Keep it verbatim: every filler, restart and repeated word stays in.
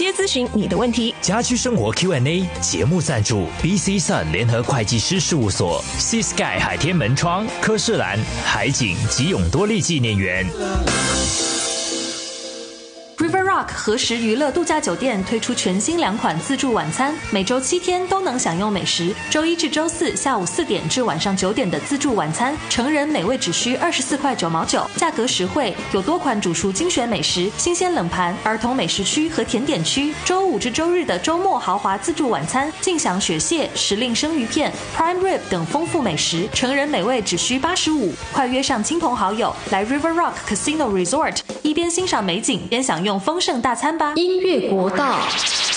接咨询你的问题。 家居生活 Q and A 节目赞助 B C Sun 联合会计师事务所 Sea Sky 海天门窗科士兰海景及永多利纪念园。 River Rock 何时娱乐度假酒店推出全新两款自助晚餐，每周七天都能享用美食。周一至周四下午四点至晚上九点的自助晚餐，成人每位只需二十四块九毛九，价格实惠，有多款主厨精选美食、新鲜冷盘、儿童美食区和甜点区。周五至周日的周末豪华自助晚餐，尽享雪蟹、时令生鱼片、Prime Rib 等丰富美食，成人每位只需八十五。快约上亲朋好友来 River Rock Casino Resort， 一边欣赏美景，边享用丰盛大餐吧。 音乐国道。